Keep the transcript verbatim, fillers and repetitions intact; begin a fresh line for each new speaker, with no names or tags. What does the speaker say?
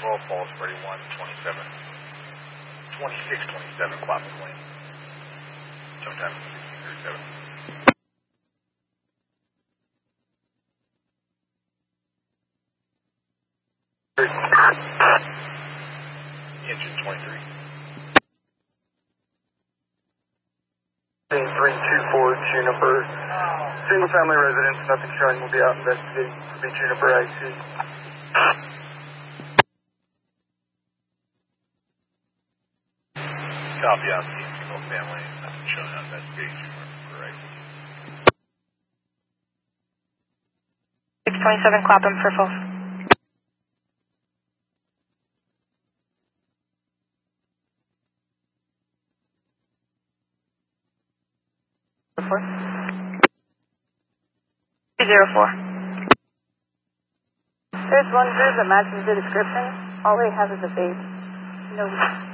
twelve, Falls thirty-one, twenty-seven, twenty-six, twenty-seven, Clapham Lane. Sometime sixteen thirty-seven. Engine twenty-three.
three two four Juniper. Single family residence, nothing showing. We'll be out investigating. It'll be Juniper I C.
Copy on the single family, nothing showing on investigating Juniper I C.
six twenty-seven Clapham for full. Zero four.
There's one group that matches the description. All they have is a base. No.